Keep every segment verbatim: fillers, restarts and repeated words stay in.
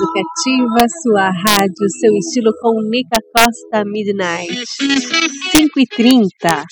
Educativa, sua rádio, seu estilo com Nica Costa Midnight. cinco e trinta.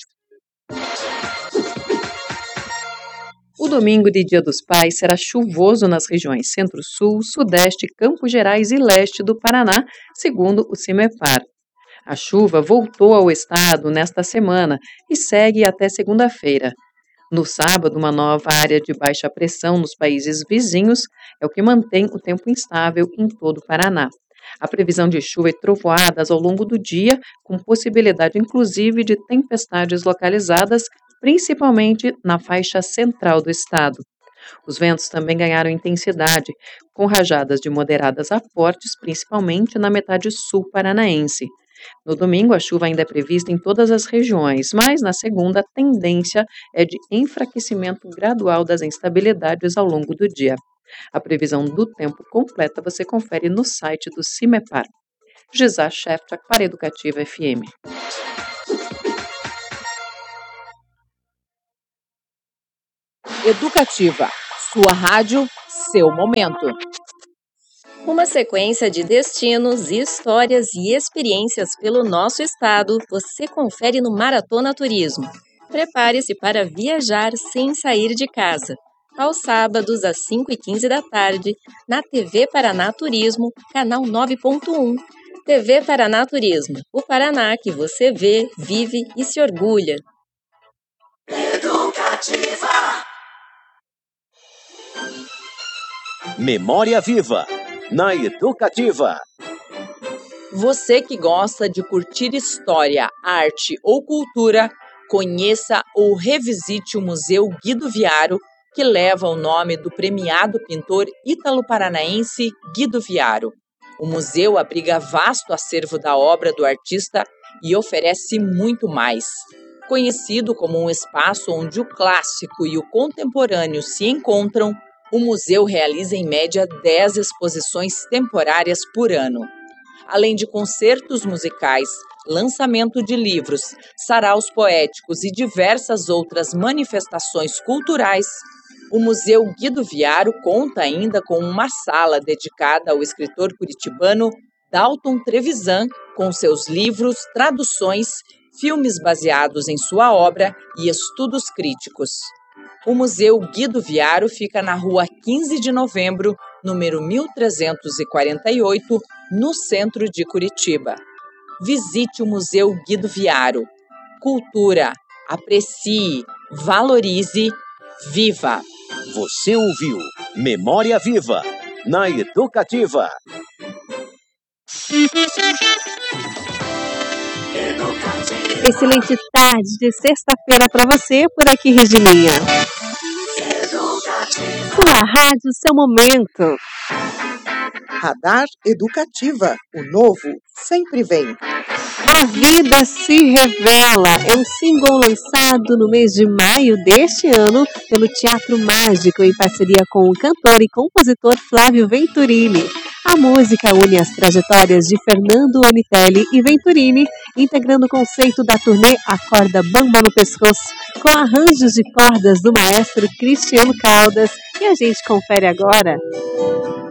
O domingo de Dia dos Pais será chuvoso nas regiões Centro-Sul, Sudeste, Campos Gerais e Leste do Paraná, segundo o CIMEPAR. A chuva voltou ao estado nesta semana e segue até segunda-feira. No sábado, uma nova área de baixa pressão nos países vizinhos é o que mantém o tempo instável em todo o Paraná. A previsão de chuva e trovoadas ao longo do dia, com possibilidade inclusive de tempestades localizadas, principalmente na faixa central do estado. Os ventos também ganharam intensidade, com rajadas de moderadas a fortes, principalmente na metade sul paranaense. No domingo, a chuva ainda é prevista em todas as regiões, mas na segunda a tendência é de enfraquecimento gradual das instabilidades ao longo do dia. A previsão do tempo completa você confere no site do CIMEPAR. Gisá Shefchak para Educativa F M. Educativa, sua rádio, seu momento. Uma sequência de destinos, histórias e experiências pelo nosso estado você confere no Maratona Turismo. Prepare-se para viajar sem sair de casa. Aos sábados, às cinco e quinze da tarde, na T V Paraná Turismo, canal nove ponto um. T V Paraná Turismo, o Paraná que você vê, vive e se orgulha. Educativa. Memória Viva, na Educativa. Você que gosta de curtir história, arte ou cultura, conheça ou revisite o Museu Guido Viaro, que leva o nome do premiado pintor ítalo-paranaense Guido Viaro. O museu abriga vasto acervo da obra do artista e oferece muito mais. Conhecido como um espaço onde o clássico e o contemporâneo se encontram, o museu realiza em média dez exposições temporárias por ano. Além de concertos musicais, lançamento de livros, saraus poéticos e diversas outras manifestações culturais, o Museu Guido Viaro conta ainda com uma sala dedicada ao escritor curitibano Dalton Trevisan, com seus livros, traduções, filmes baseados em sua obra e estudos críticos. O Museu Guido Viaro fica na rua quinze de novembro, número mil trezentos e quarenta e oito, no centro de Curitiba. Visite o Museu Guido Viaro. Cultura, aprecie, valorize, viva! Você ouviu Memória Viva, na Educativa. Excelente tarde de sexta-feira para você, por aqui, Regininha. Sua rádio, seu momento. Radar Educativa, o novo sempre vem. A Vida se Revela é um single lançado no mês de maio deste ano pelo Teatro Mágico em parceria com o cantor e compositor Flávio Venturini. A música une as trajetórias de Fernando Onitelli e Venturini, integrando o conceito da turnê A Corda Bamba no Pescoço, com arranjos de cordas do maestro Cristiano Caldas, que a gente confere agora.